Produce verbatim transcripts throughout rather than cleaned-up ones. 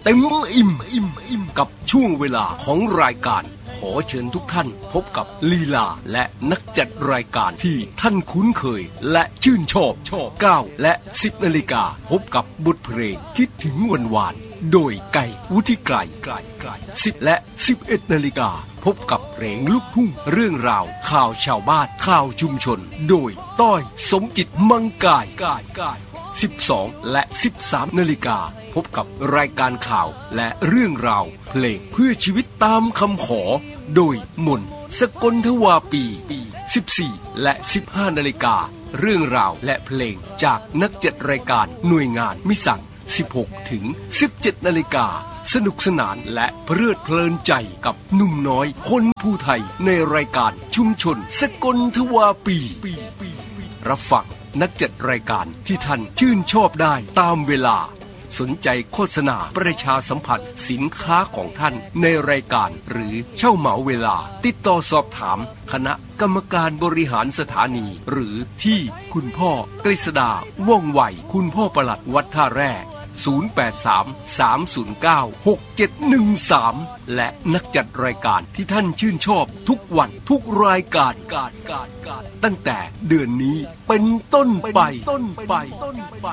เต็มอิ่มอิ่มอิ่มกับช่วงเวลาของรายการขอเชิญทุกท่านพบกับลีลาและนักจัดรายการที่ท่านคุ้นเคยและชื่นชอบชอบเก้าและสิบนาฬิกาพบกับบทเพลงคิดถึงวันวานโดยไก่วุฒิไกรไกรไกรสิบและสิบเอ็ดนาฬิกาพบกับเพลงลูกทุ่งเรื่องราวข่าวชาวบ้านข่าวชุมชนโดยต้อยสมจิตมังกายกายกายสิบสองและสิบสามนาฬิกาพบกับรายการข่าวและเรื่องราวเพลงเพื่อชีวิตตามคำขอโดยมนสกลทวาปีสิบสี่และสิบห้านาฬิกาเรื่องราวและเพลงจากนักจัดรายการหน่วยงานมิสั่งสิบหกถึงสิบเจ็ดนาฬิกาสนุกสนานและเพลิดเพลินใจกับหนุ่มน้อยคนผู้ไทยในรายการชุมชนสกลทวาปีรับฟังนักจัดรายการที่ท่านชื่นชอบได้ตามเวลาสนใจโฆษณาประชาสัมพันธ์สินค้าของท่านในรายการหรือเช่าเหมาเวลาติดต่อสอบถามคณะกรรมการบริหารสถานีหรือที่คุณพ่อกฤษดาว่องไวคุณพ่อปลัดวัดท่าแร่ศูนย์ แปด สาม สาม ศูนย์ เก้า หก เจ็ด หนึ่ง สามและนักจัดรายการที่ท่านชื่นชอบทุกวันทุกรายการการการการตั้งแต่เดือนนี้เป็นต้นไปต้นไปต้นไป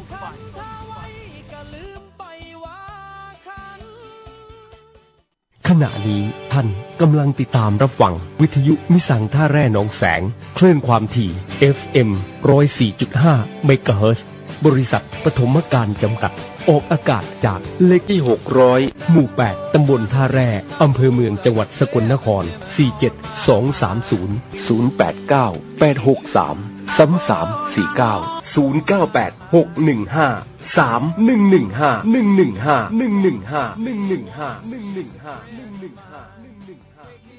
ขณะนี้ท่านกำลังติดตามรับฟังวิทยุมิสังท่าแร่หนองแสงคลื่นความถี่ เอฟ เอ็ม หนึ่งร้อยสี่จุดห้า เมกะเฮิรตซ์บริษัทปฐมการจำกัดออกอากาศจากเลขที่หกร้อยหมู่แปดตำบลท่าแร่อำเภอเมืองจังหวัดสกลนครสี่ เจ็ด สอง สาม ศูนย์ ศูนย์ แปด เก้า แปด หก สาม สาม สาม สี่ เก้า ศูนย์ เก้า แปด หก หนึ่ง ห้า สาม หนึ่ง หนึ่ง ห้า หนึ่ง หนึ่ง ห้า หนึ่ง หนึ่ง ห้า หนึ่ง หนึ่ง ห้า หนึ่ง หนึ่ง ห้า หนึ่ง หนึ่ง ห้า หนึ่ง หนึ่ง ห้า